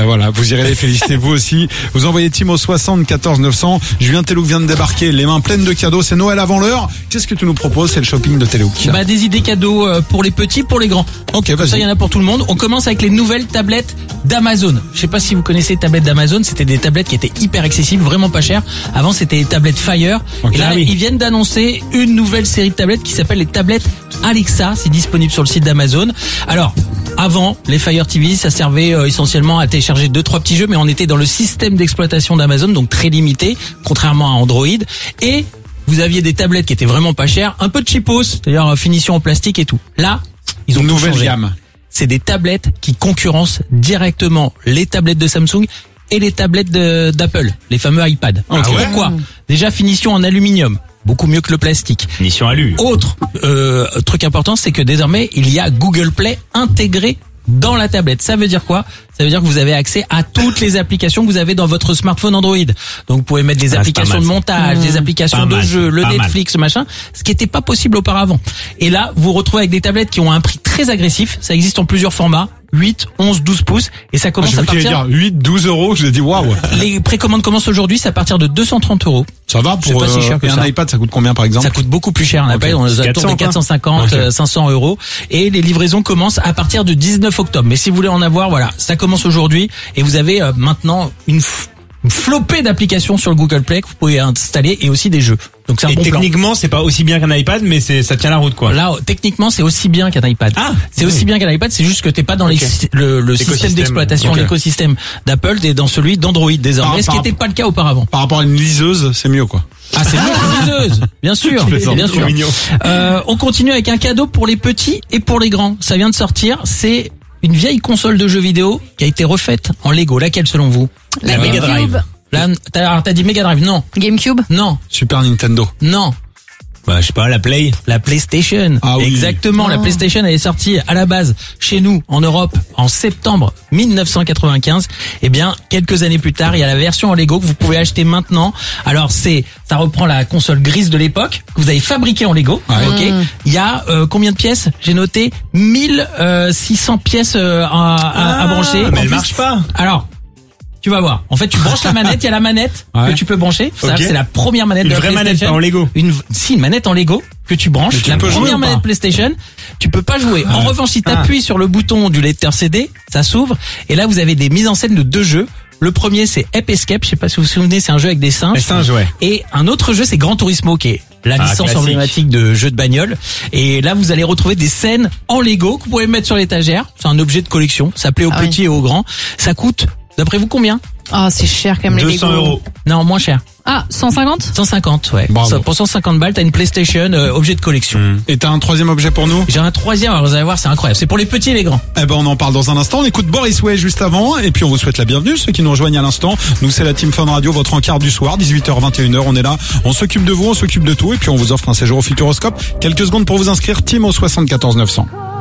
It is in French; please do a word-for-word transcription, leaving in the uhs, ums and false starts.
voilà, vous irez les féliciter vous aussi. Vous envoyez Tim au soixante-quatorze neuf cents. Julien Telouk vient de débarquer, les mains pleines de cadeaux. C'est Noël avant l'heure. Qu'est-ce que tu nous proposes? C'est le shopping de Telouk. Bah, des idées cadeaux pour les petits, pour les grands. Ok, Comme vas-y. ça, il y en a pour tout le monde. On commence avec les nouvelles tablettes d'Amazon. Je sais pas si vous connaissez les tablettes d'Amazon. C'était des tablettes qui étaient hyper accessibles, vraiment pas chères. Avant, c'était les tablettes Fire. Ok. Et là, Ah oui. ils viennent d'annoncer une nouvelle série de tablettes qui s'appelle les tablettes Alexa. C'est disponible sur le site d'Amazon. Alors, avant, les Fire T V, ça servait euh, essentiellement à télécharger deux, trois petits jeux, mais on était dans le système d'exploitation d'Amazon, donc très limité, contrairement à Android. Et vous aviez des tablettes qui étaient vraiment pas chères, un peu de cheapos, c'est-à-dire euh, finition en plastique et tout. Là, ils ont Une tout nouvelle changé. gamme. C'est des tablettes qui concurrencent directement les tablettes de Samsung et les tablettes de- d'Apple, les fameux iPad. Ah ouais. Pourquoi? Déjà, finition en aluminium, beaucoup mieux que le plastique. Mission alu. Autre euh, truc important, c'est que désormais, il y a Google Play intégré dans la tablette. Ça veut dire quoi? Ça veut dire que vous avez accès à toutes les applications que vous avez dans votre smartphone Android. Donc vous pouvez mettre des Ah, c'est applications pas de mal, ça. montage, des applications Pas de mal, jeux, le pas mal. Netflix, machin, ce qui n'était pas possible auparavant. Et là, vous vous retrouvez avec des tablettes qui ont un prix très agressif. Ça existe en plusieurs formats, huit, onze, douze pouces, et ça Ah, commence j'ai à vu qu'il allait partir... dire huit, douze euros. Je l'ai dit waouh. Les précommandes commencent aujourd'hui, c'est à partir de deux cent trente euros. Ça va C'est pour pas si cher que et un ça. iPad, ça coûte combien par exemple? Ça coûte beaucoup plus cher, un Ok. iPad, on est autour quatre cents, des quatre cent cinquante, Ok. euh, cinq cents euros. Et les livraisons commencent à partir de dix-neuf octobre. Mais si vous voulez en avoir, voilà, ça commence aujourd'hui. Et vous avez euh, maintenant une, f- une flopée d'applications sur le Google Play que vous pouvez installer et aussi des jeux. Donc c'est un Et bon plan. techniquement, c'est pas aussi bien qu'un iPad, mais c'est ça tient la route, quoi. Là, techniquement, c'est aussi bien qu'un iPad. Ah, c'est oui. aussi bien qu'un iPad, c'est juste que t'es pas dans Ok. les sy- le, le système L'écosystème. d'exploitation, Ok. l'écosystème d'Apple, t'es dans celui d'Android désormais, Par- ce qui par- n'était pas le cas auparavant. Par rapport à une liseuse, c'est mieux quoi. Ah, c'est mieux qu'une liseuse, bien sûr, plaisante. bien Trop sûr. mignon. Euh, on continue avec un cadeau pour les petits et pour les grands. Ça vient de sortir, c'est une vieille console de jeux vidéo qui a été refaite en Lego. Laquelle selon vous? La Euh, Mega Drive. Là, t'as, alors, t'as dit Mega Drive? Non, GameCube. non, Super Nintendo. non. Bah, je sais pas, la Play. La PlayStation. Ah oui. Exactement. La Oh. PlayStation, elle est sortie à la base chez nous en Europe en septembre mille neuf cent quatre-vingt-quinze. Eh bien, quelques années plus tard, il y a la version en Lego que vous pouvez acheter maintenant. Alors c'est, ça reprend la console grise de l'époque que vous avez fabriquée en Lego. Ouais. Ok. Il y a euh, combien de pièces? J'ai noté mille six cents pièces euh, à, à, à brancher. mais En elle plus- marche pas. Alors. Tu vas voir. En fait, tu branches la manette. Il y a la manette Ouais. que tu peux brancher. Ça, Ok. c'est la première manette Une de la vraie manette, PlayStation. pas en Lego. Une, si, une manette en Lego que tu branches. Mais tu La peux jouer première ou pas manette PlayStation, tu peux pas jouer. En revanche, si tu Ah. appuies sur le bouton du lecteur C D, ça s'ouvre. Et là, vous avez des mises en scène de deux jeux. Le premier, c'est Ape Escape. Je sais pas si vous vous souvenez, c'est un jeu avec des singes. Les singes, ouais. Et un autre jeu, c'est Gran Turismo, qui est la Ah, licence classique. emblématique de jeux de bagnole. Et là, vous allez retrouver des scènes en Lego que vous pouvez mettre sur l'étagère. C'est un objet de collection. Ça plaît aux Ah oui. petits et aux grands. Ça coûte, d'après vous, combien? Ah, c'est cher quand même les deux Lego. cents euros. Non, moins cher. Ah, cent cinquante. cent cinquante, ouais. Bravo. Ça, pour cent cinquante balles, t'as une PlayStation, euh, objet de collection. Et t'as un troisième objet pour nous? J'ai un troisième, alors vous allez voir, c'est incroyable. C'est pour les petits et les grands. Eh ben on en parle dans un instant. On écoute Boris Way juste avant et puis on vous souhaite la bienvenue ceux qui nous rejoignent à l'instant. Nous c'est la Team Fun Radio, votre encart du soir, dix-huit heures vingt et une heures. On est là, on s'occupe de vous, on s'occupe de tout et puis on vous offre un séjour au Futuroscope. Quelques secondes pour vous inscrire. Team au soixante-quatorze neuf cents.